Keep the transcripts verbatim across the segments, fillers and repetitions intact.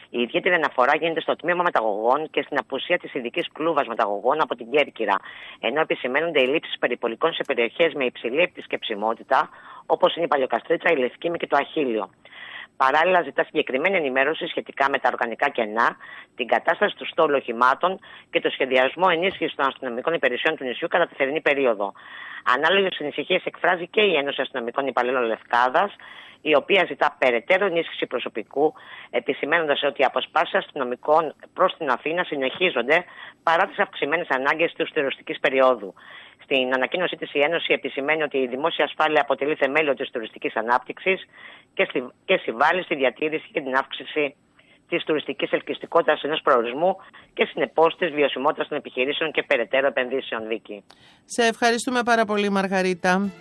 Η ιδιαίτερη αναφορά γίνεται στο τμήμα μεταγωγών και στην απουσία της ειδικής κλούβας μεταγωγών από την Κέρκυρα, ενώ επισημαίνονται οι λήψεις περιπολικών σε περιοχές με υψηλή επισκεψιμότητα, όπως είναι η Παλαιοκαστρίτσα, η Λευκήμη και το Αχύλιο. Παράλληλα, ζητά συγκεκριμένη ενημέρωση σχετικά με τα οργανικά κενά, την κατάσταση του στόλου οχημάτων και το σχεδιασμό ενίσχυσης των αστυνομικών υπηρεσιών του νησιού κατά τη θερινή περίοδο. Ανάλογες ανησυχίες εκφράζει και η Ένωση Αστυνομικών Υπαλλήλων Λευκάδας, η οποία ζητά περαιτέρω ενίσχυση προσωπικού, επισημαίνοντας ότι οι αποσπάσεις αστυνομικών προς την Αθήνα συνεχίζονται παρά τις αυξημένες ανάγκες της τουριστικής περίοδου. Στην ανακοίνωσή της, η Ένωση επισημαίνει ότι η δημόσια ασφάλεια αποτελεί θεμέλιο της τουριστικής ανάπτυξης και συμβάλλει στη διατήρηση και την αύξηση της τουριστικής ελκυστικότητας ενός προορισμού και συνεπώς της βιωσιμότητας των επιχειρήσεων και περαιτέρω επενδύσεων. Βίκη. Σε ευχαριστούμε πάρα πολύ, Μαργαρίτα.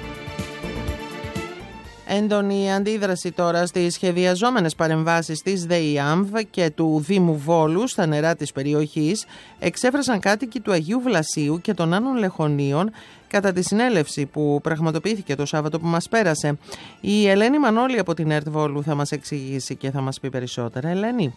Έντονη αντίδραση τώρα στις σχεδιαζόμενες παρεμβάσεις της ΔΕΙΑΜΒ και του Δήμου Βόλου στα νερά της περιοχής εξέφρασαν κάτοικοι του Αγίου Βλασίου και των Άνων Λεχωνίων κατά τη συνέλευση που πραγματοποιήθηκε το Σάββατο που μας πέρασε. Η Ελένη Μανώλη από την ΕΡΤ Βόλου θα μας εξηγήσει και θα μας πει περισσότερα. Ελένη.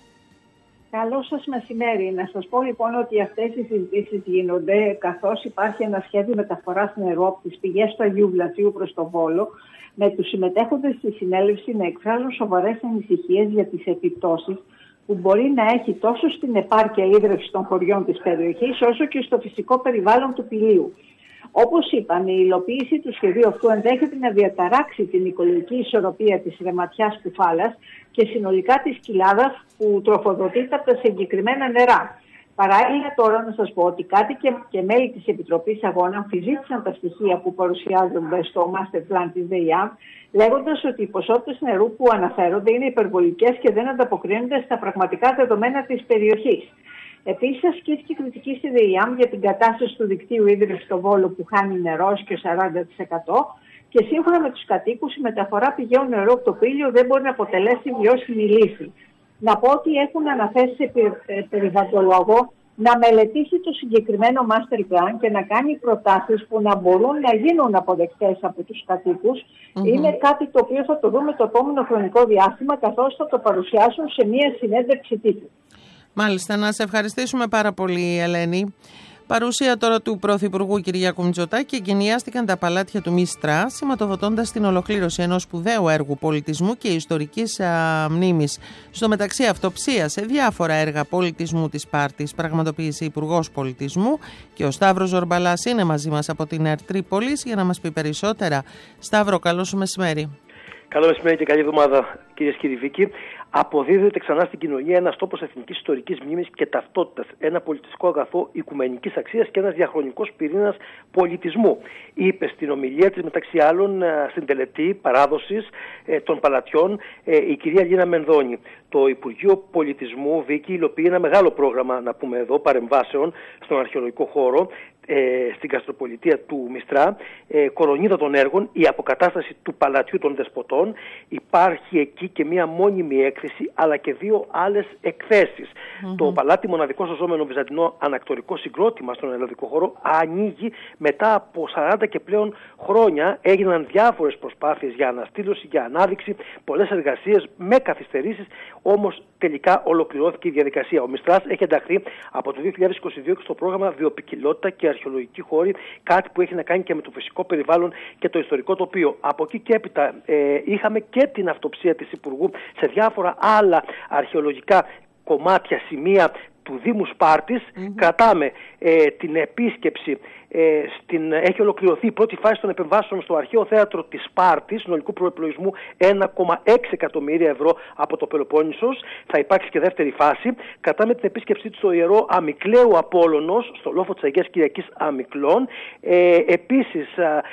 Καλό σας μεσημέρι. Να σας πω λοιπόν ότι αυτές οι συζητήσεις γίνονται καθώς υπάρχει ένα σχέδιο μεταφοράς νερού από τις πηγές του Αγίου Βλασίου προς το Βόλο, με τους συμμετέχοντες στη συνέλευση να εκφράζουν σοβαρές ανησυχίες για τις επιπτώσεις που μπορεί να έχει τόσο στην επάρκεια ίδρυυση των χωριών της περιοχής όσο και στο φυσικό περιβάλλον του Πηλίου. Όπως είπαν, η υλοποίηση του σχεδίου αυτού ενδέχεται να διαταράξει την οικολογική ισορροπία της ρεματιάς κουφάλας και συνολικά της κοιλάδας που τροφοδοτείται από τα συγκεκριμένα νερά. Παράλληλα, τώρα να σας πω ότι κάτοικοι και μέλη της Επιτροπής Αγώνα αμφισβήτησαν τα στοιχεία που παρουσιάζονται στο Master Plan της ΔΕΙΑΜ, λέγοντας ότι οι ποσότητες νερού που αναφέρονται είναι υπερβολικές και δεν ανταποκρίνονται στα πραγματικά δεδομένα της περιοχής. Επίσης, ασκήθηκε κριτική στη ΔΕΙΑΜ για την κατάσταση του δικτύου ίδρυυσης στο Βόλο που χάνει νερό και σαράντα τοις εκατό και σύμφωνα με τους κατοίκους, η μεταφορά πηγαίου νερού από το Πήλιο δεν μπορεί να αποτελέσει βιώσιμη λύση. Να πω ότι έχουν αναθέσει σε περιβαλλοντολόγο να μελετήσει το συγκεκριμένο master plan και να κάνει προτάσεις που να μπορούν να γίνουν αποδεκτές από τους κατοίκους. Mm-hmm. Είναι κάτι το οποίο θα το δούμε το επόμενο χρονικό διάστημα, καθώς θα το παρουσιάσουν σε μία συνέντευξη τύπου. Μάλιστα, να σε ευχαριστήσουμε πάρα πολύ, Ελένη. Παρουσία τώρα του Πρωθυπουργού Κυριάκου Μητσοτάκη εγκαινιάστηκαν τα παλάτια του Μιστρά, σηματοδοτώντας την ολοκλήρωση ενός σπουδαίου έργου πολιτισμού και ιστορικής α, μνήμης. Στο μεταξύ, αυτοψία σε διάφορα έργα πολιτισμού της Σπάρτης πραγματοποίησε Υπουργός Πολιτισμού και ο Σταύρος Ζορμπαλάς είναι μαζί μας από την ΕΡΤ Τρίπολης για να μας πει περισσότερα. Σταύρο, καλό σου μεσημέρι. Καλό μεσημέρι και καλή εβδομάδα, κυρίες και κύριοι. Αποδίδεται ξανά στην κοινωνία ένας τόπος εθνικής ιστορικής μνήμης και ταυτότητας, ένα πολιτιστικό αγαθό οικουμενικής αξίας και ένας διαχρονικός πυρήνας πολιτισμού, είπε στην ομιλία της μεταξύ άλλων στην τελετή παράδοσης των παλατιών η κυρία Λίνα Μενδώνη. Το Υπουργείο Πολιτισμού, Βίκη, υλοποιεί ένα μεγάλο πρόγραμμα, να πούμε εδώ, παρεμβάσεων στον αρχαιολογικό χώρο, στην Καστροπολιτεία του Μιστρά, κορονίδα των έργων, η αποκατάσταση του παλατιού των Δεσποτών. Υπάρχει εκεί και μία μόνιμη έκθεση, αλλά και δύο άλλες εκθέσεις. Mm-hmm. Το παλάτι, μοναδικό σωζόμενο βυζαντινό ανακτορικό συγκρότημα στον ελλαδικό χώρο, ανοίγει μετά από σαράντα και πλέον χρόνια. Έγιναν διάφορες προσπάθειες για αναστήλωση, για ανάδειξη, πολλές εργασίες με καθυστερήσεις, όμως τελικά ολοκληρώθηκε η διαδικασία. Ο Μιστράς έχει ενταχθεί από το δύο χιλιάδες είκοσι δύο στο πρόγραμμα Βιοποικιλότητα και Αρχαιολογική Χώρη, κάτι που έχει να κάνει και με το φυσικό περιβάλλον και το ιστορικό τοπίο. Από εκεί και έπειτα ε, είχαμε και την αυτοψία της Υπουργού σε διάφορα άλλα αρχαιολογικά κομμάτια, σημεία του Δήμου Σπάρτης. Mm-hmm. Κρατάμε ε, την επίσκεψη, ε, στην, έχει ολοκληρωθεί η πρώτη φάση των επεμβάσεων στο Αρχαίο Θέατρο της Σπάρτης, συνολικού προεπλογισμού ένα κόμμα έξι εκατομμύρια ευρώ από το Πελοπόννησος. Θα υπάρξει και δεύτερη φάση. Κρατάμε την επίσκεψή του στο Ιερό Αμικλαίου Απόλλωνος, στο λόφο της Αγίας Κυριακής Αμικλών. Ε, επίσης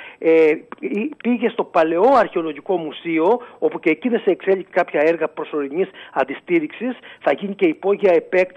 ε, πήγε στο Παλαιό Αρχαιολογικό Μουσείο, όπου και εκεί δεν σε εξέλιξε κάποια έργα προσωρινής αντιστήριξης. Θα γίνει και υπόγεια επέκταση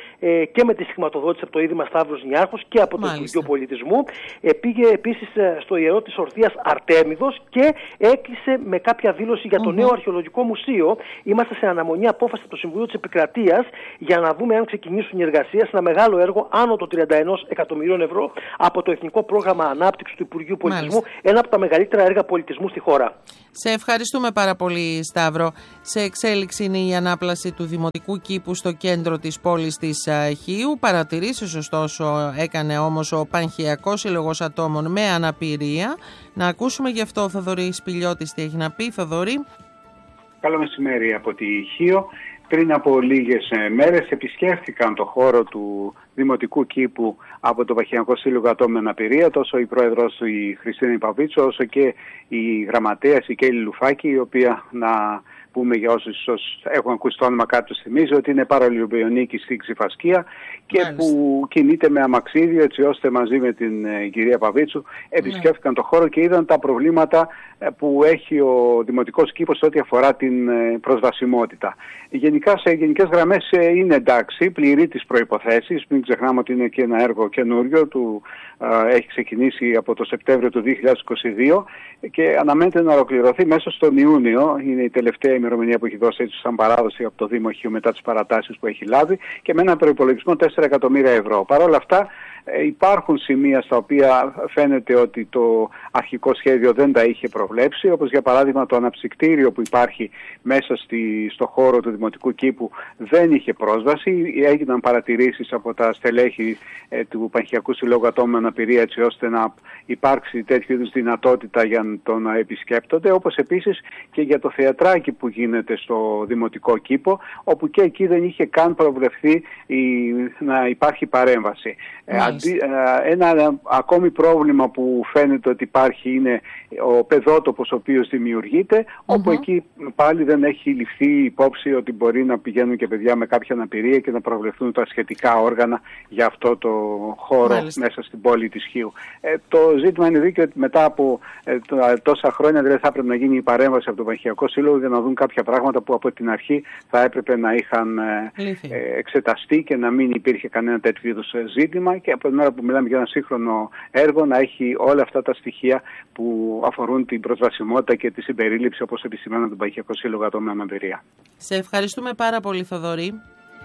ε, και με τη συγχρηματοδότηση από το Ίδρυμα Σταύρος Νιάρχος και από το Υπουργείο Πολιτισμού. Ε, πήγε επίσης στο Ιερό της Ορθίας Αρτέμιδος και έκλεισε με κάποια δήλωση για το mm-hmm. νέο αρχαιολογικό μουσείο. Είμαστε σε αναμονή απόφαση από το Συμβουλίο της Επικρατείας για να δούμε αν ξεκινήσουν οι εργασίες σε ένα μεγάλο έργο άνω των τριάντα ένα εκατομμυρίων ευρώ από το Εθνικό Πρόγραμμα Ανάπτυξης του Υπουργείου Πολιτισμού. Μάλιστα. Ένα από τα μεγαλύτερα έργα πολιτισμού στη χώρα. Σε ευχαριστούμε πάρα πολύ, Σταύρο. Σε εξέλιξη είναι η ανάπλαση του Δημοτικού Κήπου στο κέντρο της πόλης της Χίου. Παρατηρήσεις, ωστόσο, έκανε όμως ο Πανχιακός Σύλλογος Ατόμων με Αναπηρία. Να ακούσουμε γι' αυτό ο Θοδωρής Σπηλιώτης τι έχει να πει. Θοδωρή. Καλό μεσημέρι από τη Χίο. Πριν από λίγες μέρες επισκέφθηκαν το χώρο του Δημοτικού Κήπου από το Πανχιακό Σύλλογο Ατόμων με Αναπηρία, τόσο η πρόεδρος του η Χριστίνα Παπίτσου, όσο και η γραμματέας η Κέλλη Λουφάκη, η οποία, να πούμε για όσους ίσως έχουν ακούσει το όνομα κάποιος θυμίζει, ότι είναι παραολυμπιονίκη στην Ξηφασκία και Μάλιστα. που κινείται με αμαξίδιο, έτσι ώστε μαζί με την ε, κυρία Παπίτσου επισκέφθηκαν ναι. το χώρο και είδαν τα προβλήματα ε, που έχει ο Δημοτικός Κήπος ό,τι αφορά την ε, προσβασιμότητα. Γενικά σε γενικές γραμμές ε, είναι εντάξει, πληρεί τις προϋποθέσεις. Μην ξεχνάμε ότι είναι και ένα έργο καινούριο, του, ε, έχει ξεκινήσει από το Σεπτέμβριο του δύο χιλιάδες είκοσι δύο και αναμένεται να ολοκληρωθεί μέσα στον Ιούνιο. Είναι η τελευταία ημερομηνία που έχει δώσει έτσι σαν παράδοση από το Δήμο Χίου μετά τις παρατάσεις που έχει λάβει και με έναν προϋπολογισμό τέσσερα εκατομμύρια ευρώ. Παρ' όλα αυτά ε, υπάρχουν σημεία στα οποία φαίνεται ότι το αρχικό σχέδιο δεν τα είχε προβλέψει, όπως για παράδειγμα το αναψυκτήριο που υπάρχει μέσα στη, στο χώρο του Δημοτικού Κήπου δεν είχε πρόσβαση. Έγιναν παρατηρήσεις από τα στελέχη ε, του Πανχιακού Συλλόγου Ατόμων με Αναπηρία, έτσι ώστε να υπάρξει τέτοιου είδους δυνατότητα για το να επισκέπτονται, όπως επίσης και για το θεατράκι που γίνεται στο Δημοτικό Κήπο, όπου και εκεί δεν είχε καν προβλεφθεί η, να υπάρχει παρέμβαση. Ε, αντί, ε, ένα ακόμη πρόβλημα που φαίνεται ότι υπάρχει είναι ο παιδότοπος ο οποίος δημιουργείται, mm-hmm. όπου εκεί πάλι δεν έχει ληφθεί υπόψη ότι μπορεί να πηγαίνουν και παιδιά με κάποια αναπηρία και να προβλεφθούν τα σχετικά όργανα για αυτό το χώρο Μάλιστα. μέσα στην πόλη της Χίου. Ε, το ζήτημα είναι δίκαιο ότι μετά από ε, τόσα χρόνια δηλαδή θα έπρεπε να γίνει η παρέμβαση από τον Πανχιακό Σύλλογο για να δουν κάποια πράγματα που από την αρχή θα έπρεπε να είχαν ε, ε, εξεταστεί και να μην υπήρχε κανένα τέτοιο είδους ζήτημα, και από την ώρα που μιλάμε για ένα σύγχρονο έργο να έχει όλα αυτά τα στοιχεία που αφορούν την προσβασιμότητα και τη συμπερίληψη, όπως επισημαίνουν τον Πανχιακό Σύλλογο Ατόμων με Αναπηρία. Σε ευχαριστούμε πάρα πολύ, Θοδωρή.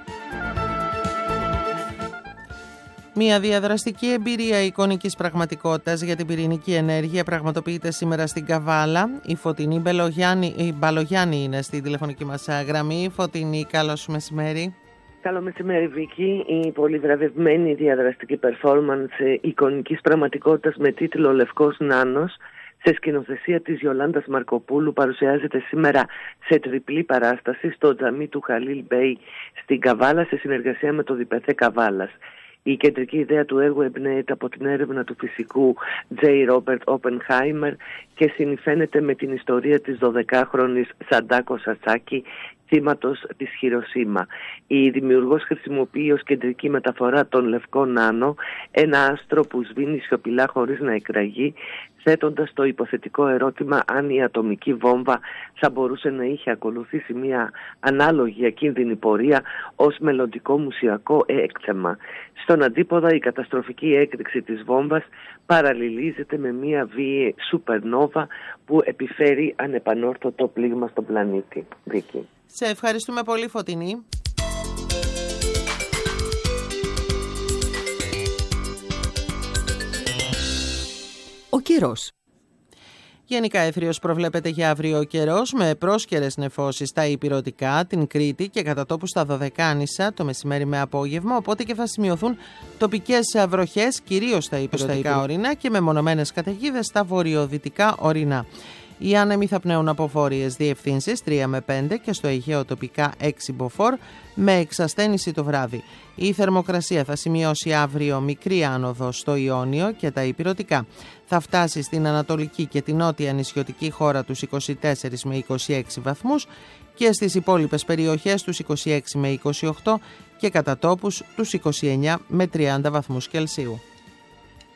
Μια διαδραστική εμπειρία εικονικής πραγματικότητας για την πυρηνική ενέργεια πραγματοποιείται σήμερα στην Καβάλα. Η Φωτεινή Μπαλογιάννη, η Μπαλογιάννη είναι στη τηλεφωνική μας γραμμή. Φωτεινή, καλώς μεσημέρι. Καλό μεσημέρι, Βίκη. Η πολύ βραβευμένη διαδραστική performance εικονικής πραγματικότητας με τίτλο «Λευκός Νάνος» σε σκηνοθεσία της Γιολάντας Μαρκοπούλου παρουσιάζεται σήμερα σε τριπλή παράσταση στο τζαμί του Χαλίλ Μπέι στην Καβάλα σε συνεργασία με το Διπεθέ Καβάλας. Η κεντρική ιδέα του έργου εμπνέεται από την έρευνα του φυσικού Τζέι Ρόμπερτ Όπενχάιμερ και συνυφαίνεται με την ιστορία της δωδεκάχρονης Σαντάκο Σατσάκη, θύματος της Χιροσίμα. Η δημιουργός χρησιμοποιεί ως κεντρική μεταφορά τον λευκό νάνο, ένα άστρο που σβήνει σιωπηλά χωρίς να εκραγεί, θέτοντας το υποθετικό ερώτημα αν η ατομική βόμβα θα μπορούσε να είχε ακολουθήσει μια ανάλογη ακίνδυνη πορεία ως μελλοντικό μουσιακό έκθεμα. Στον αντίποδα, η καταστροφική έκρηξη της βόμβας παραλληλίζεται με μια βίαιη σουπερνόβα που επιφέρει ανεπανόρθωτο πλήγμα στον πλανήτη. Βίκη. Σε ευχαριστούμε πολύ, Φωτεινή. Ο καιρός. Γενικά εύθριος προβλέπεται για αύριο ο καιρός με πρόσκαιρες νεφώσεις στα ηπειρωτικά, την Κρήτη και κατά τόπου στα Δωδεκάνησα το μεσημέρι με απόγευμα, οπότε και θα σημειωθούν τοπικές βροχές κυρίως στα ηπειρωτικά ορεινά και με μονομένες καταιγίδες στα βορειοδυτικά ορεινά. Οι άνεμοι θα πνέουν από βόρειες διευθύνσεις τρία με πέντε και στο Αιγαίο τοπικά έξι μποφόρ με εξασθένηση το βράδυ. Η θερμοκρασία θα σημειώσει αύριο μικρή άνοδο στο Ιόνιο και τα ηπειρωτικά. Θα φτάσει στην ανατολική και την νότια νησιωτική χώρα τους είκοσι τέσσερα με είκοσι έξι βαθμούς και στις υπόλοιπες περιοχές τους είκοσι έξι με είκοσι οκτώ και κατά τόπους τους είκοσι εννιά με τριάντα βαθμούς Κελσίου.